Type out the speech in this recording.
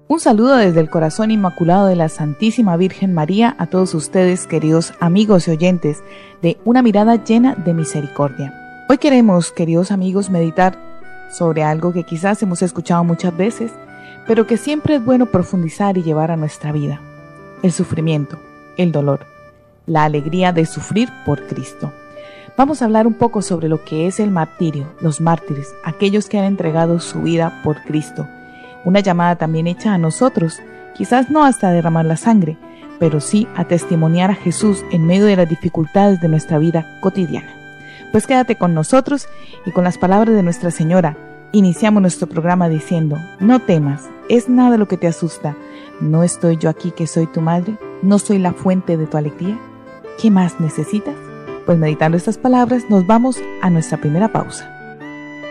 Un saludo desde el corazón inmaculado de la Santísima Virgen María a todos ustedes, queridos amigos y oyentes de Una Mirada Llena de Misericordia. Hoy queremos, queridos amigos, meditar sobre algo que quizás hemos escuchado muchas veces, pero que siempre es bueno profundizar y llevar a nuestra vida: el sufrimiento, el dolor, la alegría de sufrir por Cristo. Vamos a hablar un poco sobre lo que es el martirio, los mártires, aquellos que han entregado su vida por Cristo. Una llamada también hecha a nosotros, quizás no hasta derramar la sangre, pero sí a testimoniar a Jesús en medio de las dificultades de nuestra vida cotidiana. Pues quédate con nosotros y con las palabras de Nuestra Señora. Iniciamos nuestro programa diciendo: no temas, es nada lo que te asusta. ¿No estoy yo aquí que soy tu madre? ¿No soy la fuente de tu alegría? ¿Qué más necesitas? Pues meditando estas palabras nos vamos a nuestra primera pausa.